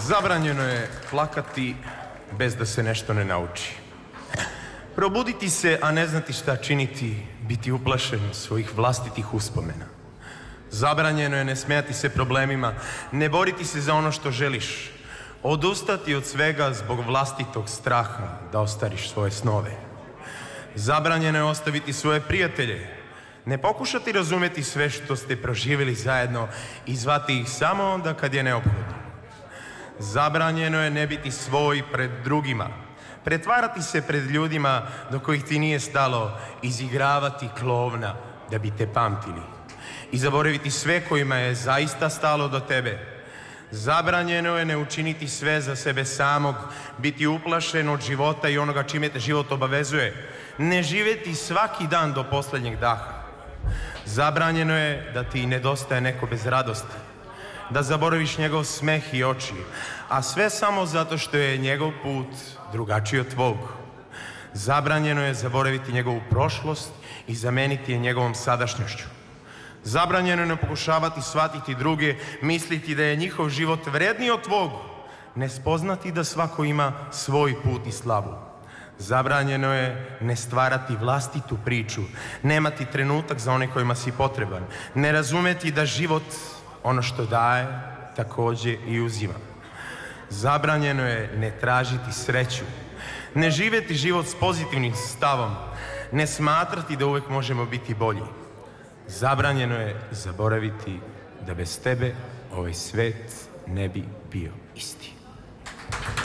Zabranjeno je plakati bez da se nešto ne nauči. Probuditi se, a ne znati šta činiti, biti uplašen svojih vlastitih uspomena. Zabranjeno je ne smijati se problemima, ne boriti se za ono što želiš, odustati od svega zbog vlastitog straha da ostariš svoje snove. Zabranjeno je ostaviti svoje prijatelje, ne pokušati razumjeti sve što ste proživjeli zajedno i zvati ih samo onda kad je neophodno. Zabranjeno je ne biti svoj pred drugima, pretvarati se pred ljudima do kojih ti nije stalo, izigravati klovna da bi te pamtili i zaboraviti sve kojima je zaista stalo do tebe. Zabranjeno je ne učiniti sve za sebe samog, biti uplašen od života i onoga čime te život obavezuje, ne živjeti svaki dan do posljednjeg daha. Zabranjeno je da ti nedostaje neko bez radosti, da zaboraviš njegov smeh i oči, a sve samo zato što je njegov put drugačiji od tvog. Zabranjeno je zaboraviti njegovu prošlost i zameniti je njegovom sadašnjošću. Zabranjeno je ne pokušavati shvatiti druge, misliti da je njihov život vredniji od tvog, ne spoznati da svako ima svoj put i slavu. Zabranjeno je ne stvarati vlastitu priču, nemati trenutak za one kojima si potreban, ne razumjeti da život, ono što daje, također i uzima. Zabranjeno je ne tražiti sreću, ne živjeti život s pozitivnim stavom, ne smatrati da uvijek možemo biti bolji. Zabranjeno je zaboraviti da bez tebe ovaj svet ne bi bio isti.